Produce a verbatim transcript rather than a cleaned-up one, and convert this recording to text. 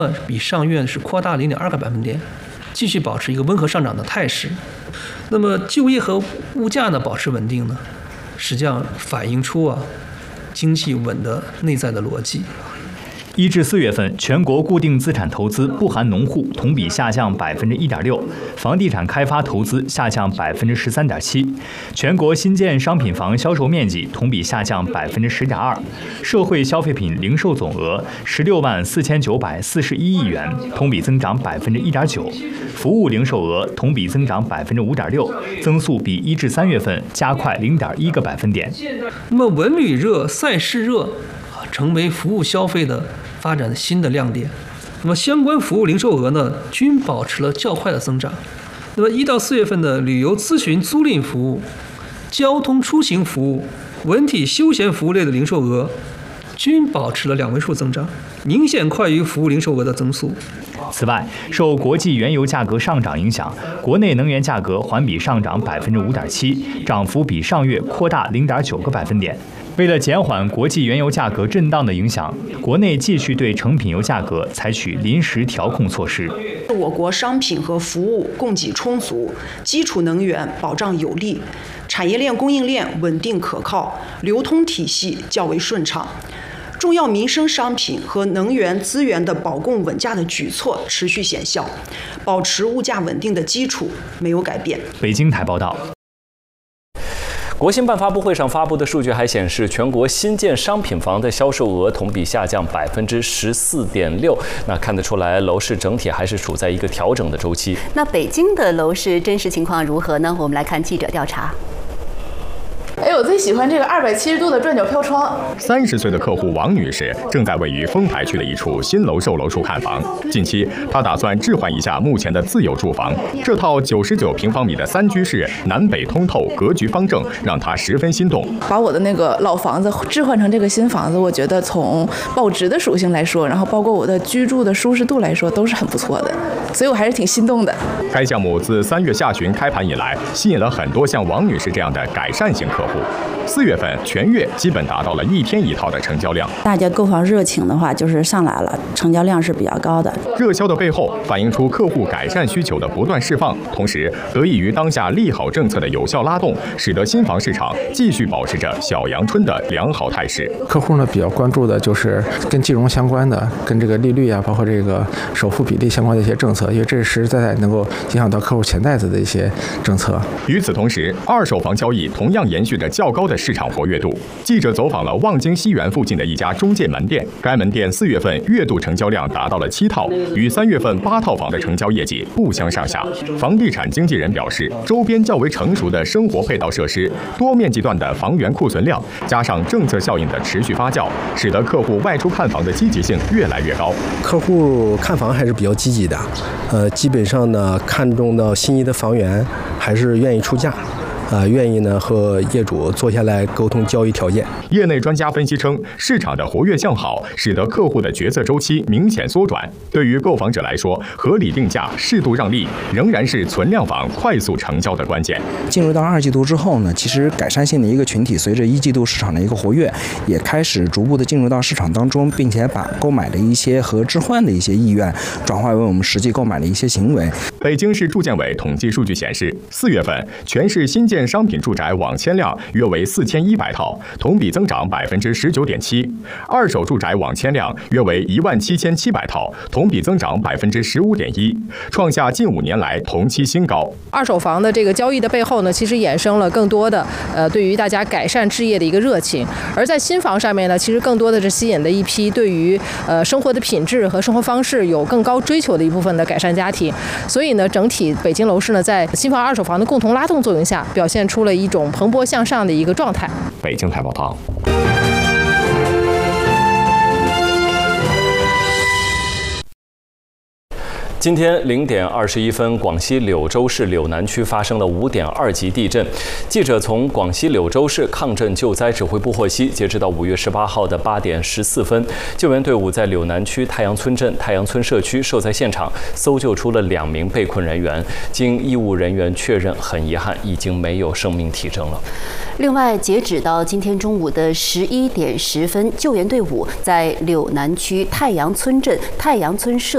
比上月是扩大零点二个百分点，继续保持一个温和上涨的态势。那么就业和物价呢保持稳定呢，实际上反映出啊经济稳的内在的逻辑。 一至四月份，全国固定资产投资不含农户同比下降百分之一点六，房地产开发投资下降百分之十三点七，全国新建商品房销售面积同比下降百分之十点二，社会消费品零售总额十六万四千九百四十一亿元，同比增长百分之一点九，服务零售额同比增长百分之五点六，增速比一至三月份加快零点一个百分点。 那么文旅热、赛事热啊，成为服务消费的发展新的亮点。那么相关服务零售额呢，均保持了较快的增长。那么一到四月份的旅游咨询租赁服务、交通出行服务、文体休闲服务类的零售额，均保持了两位数增长，明显快于服务零售额的增速。 此外，受国际原油价格上涨影响，国内能源价格环比上涨百分之五点七，涨幅比上月扩大零点九个百分点。为了减缓国际原油价格震荡的影响，国内继续对成品油价格采取临时调控措施。 我国商品和服务供给充足，基础能源保障有力，产业链供应链稳定可靠，流通体系较为顺畅。重要民生商品和能源资源的保供稳价的举措持续显效，保持物价稳定的基础没有改变。 北京台报道。 国新办发布会上发布的数据还显示，全国新建商品房的销售额同比下降百分之十四点六。那看得出来，楼市整体还是处在一个调整的周期。 那北京的楼市真实情况如何呢？我们来看记者调查。 哎，我最喜欢这个二百七十度的转角飘窗。 三十岁的客户王女士正在位于丰台区的一处新楼售楼处看房。近期，她打算置换一下目前的自有住房。这套九十九平方米的三居室，南北通透，格局方正，让她十分心动。 把我的那个老房子置换成这个新房子，我觉得从保值的属性来说，然后包括我的居住的舒适度来说，都是很不错的，所以我还是挺心动的。 该项目自三月下旬开盘以来，吸引了很多像王女士这样的改善型客户。四月份全月基本达到了一天一套的成交量。 大家购房热情的话，就是上来了，成交量是比较高的。 热销的背后反映出客户改善需求的不断释放，同时得益于当下利好政策的有效拉动，使得新房市场继续保持着小阳春的良好态势。 客户呢比较关注的就是跟金融相关的，跟这个利率啊，包括这个首付比例相关的一些政策，因为这是实实在在能够影响到客户钱袋子的一些政策。 与此同时，二手房交易同样延续着较高的市场活跃度。记者走访了望京西园附近的一家中介门店，该门店四月份月度成交量达到了七套，与三月份八套房的成交业绩不相上下。房地产经纪人表示，周边较为成熟的生活配套设施、多面积段的房源库存量，加上政策效应的持续发酵，使得客户外出看房的积极性越来越高。 客户看房还是比较积极的，呃，基本上呢看中到心仪的房源，还是愿意出价。啊，愿意呢和业主坐下来沟通交易条件。 业内专家分析称，市场的活跃向好，使得客户的决策周期明显缩短。对于购房者来说，合理定价、适度让利，仍然是存量房快速成交的关键。 进入到二季度之后呢，其实改善性的一个群体，随着一季度市场的一个活跃，也开始逐步的进入到市场当中，并且把购买的一些和置换的一些意愿，转化为我们实际购买的一些行为。 北京市住建委统计数据显示，四月份全市新建商品住宅网签量约为四千一百套，同比增长百分之十九点七；二手住宅网签量约为一万七千七百套，同比增长百分之十五点一，创下近五年来同期新高。 二手房的这个交易的背后呢，其实衍生了更多的呃对于大家改善置业的一个热情，而在新房上面呢，其实更多的是吸引了一批对于呃生活的品质和生活方式有更高追求的一部分的改善家庭。所以呢，整体北京楼市呢，在新房、二手房的共同拉动作用下，表现出了一种蓬勃向上的一个状态。 北京台报道。 今天零点二十一分，广西柳州市柳南区发生了五点二级地震。记者从广西柳州市抗震救灾指挥部获悉，截止到五月十八号的八点十四分，救援队伍在柳南区太阳村镇太阳村社区受灾现场搜救出了两名被困人员。经医务人员确认，很遗憾，已经没有生命体征了。 另外，截止到今天中午的十一点十分，救援队伍在柳南区太阳村镇太阳村社